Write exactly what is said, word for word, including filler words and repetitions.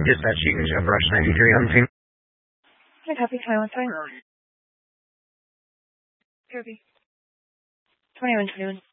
Dispatch, you can brush ninety-three on the team. Can I copy twenty-one twenty? Kirby. twenty-one twenty-one.